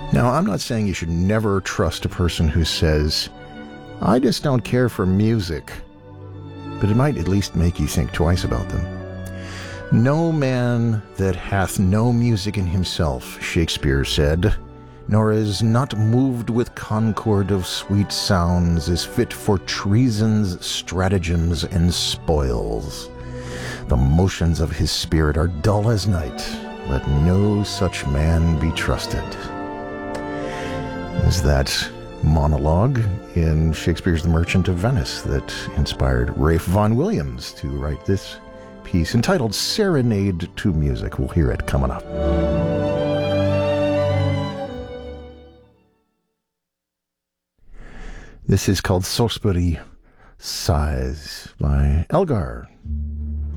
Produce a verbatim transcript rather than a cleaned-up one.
Now, I'm not saying you should never trust a person who says, I just don't care for music, but it might at least make you think twice about them. No man that hath no music in himself, Shakespeare said, nor is not moved with concord of sweet sounds, is fit for treason's stratagems and spoils. The motions of his spirit are dull as night. Let no such man be trusted. Is that monologue in Shakespeare's The Merchant of Venice that inspired Ralph Vaughan Williams to write this piece entitled Serenade to Music. We'll hear it coming up. This is called Salisbury Sighs by Elgar.